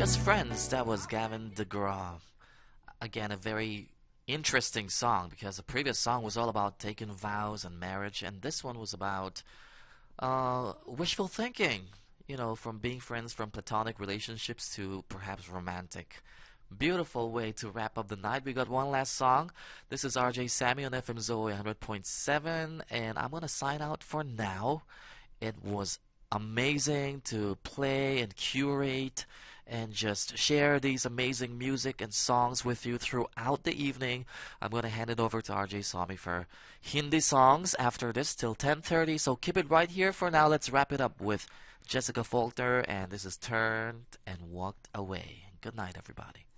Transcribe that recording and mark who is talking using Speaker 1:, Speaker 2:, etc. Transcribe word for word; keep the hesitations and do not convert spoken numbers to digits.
Speaker 1: Just Friends, that was Gavin DeGraw. Again, a very interesting song because the previous song was all about taking vows and marriage, and this one was about uh, wishful thinking, you know, from being friends, from platonic relationships to perhaps romantic. Beautiful way to wrap up the night. We got one last song. This is R J Sammy on F M Zoe one hundred point seven, and I'm going to sign out for now. It was amazing to play and curate and just share these amazing music and songs with you throughout the evening. I'm going to hand it over to R J Swami for Hindi songs after this till ten thirty. So keep it right here for now. Let's wrap it up with Jessica Faulkner, and this is Turned and Walked Away. Good night, everybody.